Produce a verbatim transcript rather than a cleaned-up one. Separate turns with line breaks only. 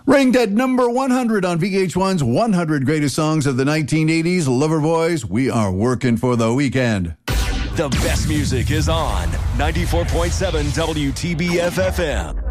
Ranked at number one hundred on V H one's one hundred Greatest Songs of the nineteen eighties, Loverboys, We Are Working for the Weekend.
The best music is on ninety-four point seven W T B F F M.